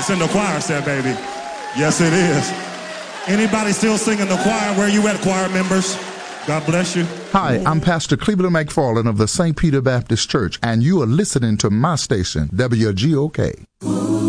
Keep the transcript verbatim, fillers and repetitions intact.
It's in the choir set, baby. Yes, it is. Anybody still singing the choir? Where you at, choir members? God bless you. Hi, I'm Pastor Cleveland McFarland of the Saint Peter Baptist Church, and you are listening to my station, W G O K.